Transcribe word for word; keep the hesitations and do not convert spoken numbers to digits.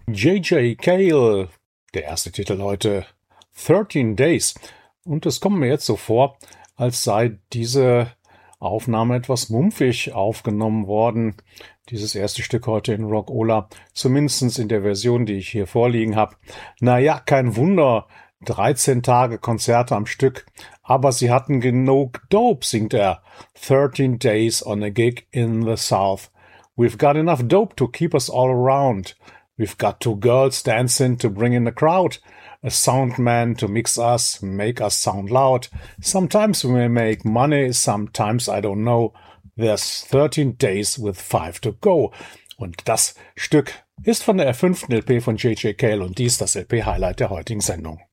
J J Cale, der erste Titel heute, thirteen Days. Und es kommt mir jetzt so vor, als sei diese Aufnahme etwas mumpfig aufgenommen worden. Dieses erste Stück heute in Rock-Ola, zumindest in der Version, die ich hier vorliegen habe. Naja, kein Wunder, dreizehn Tage Konzerte am Stück, aber sie hatten genug Dope, singt er. thirteen Days on a gig in the South. We've got enough dope to keep us all around. We've got two girls dancing to bring in the crowd. A sound man to mix us, make us sound loud. Sometimes we may make money, sometimes I don't know. There's thirteen days with five to go. Und das Stück ist von der fünften L P von J J Cale und dies das L P-Highlight der heutigen Sendung.